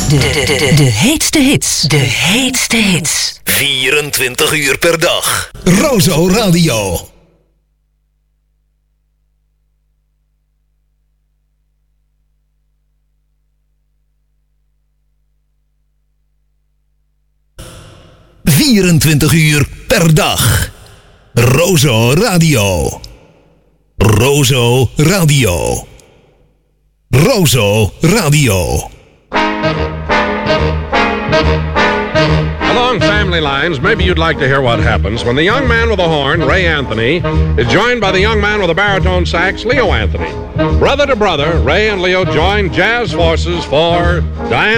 De heetste hits. De heetste hits. 24 uur per dag. Rozo Radio. ...24 uur per dag. Rozo Radio. Rozo Radio. Rozo Radio. Along family lines, maybe you'd like to hear what happens when the young man with the horn, Ray Anthony, is joined by the young man with the baritone sax, Leo Anthony. Brother to brother, Ray and Leo join jazz forces for Diane